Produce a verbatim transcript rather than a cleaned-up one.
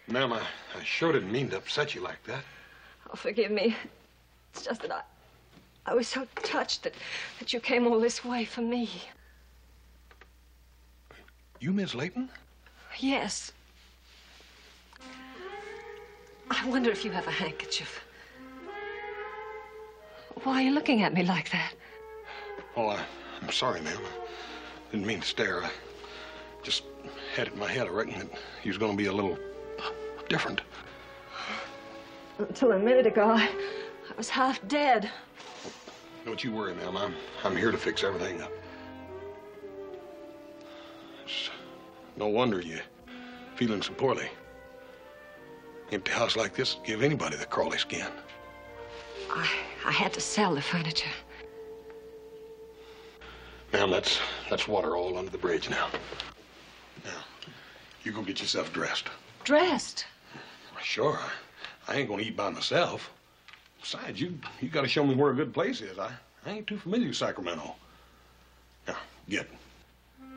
Ma'am, I, I sure didn't mean to upset you like that. Oh, forgive me. It's just that I, I was so touched that, that you came all this way for me. You Miss Layton? Yes. I wonder if you have a handkerchief. Why are you looking at me like that? Oh, I, I'm sorry, ma'am. I didn't mean to stare. I just had it in my head, I reckon, that he was going to be a little different. Until a minute ago, I, I was half dead. Don't you worry, ma'am. I'm, I'm here to fix everything up. It's no wonder you're feeling so poorly. Empty house like this would give anybody the crawly skin. I, I had to sell the furniture. Ma'am, that's, that's water all under the bridge now. Now, you go get yourself dressed. Dressed? Sure. I, I ain't gonna eat by myself. Besides, you you gotta show me where a good place is. I, I ain't too familiar with Sacramento. Now, get.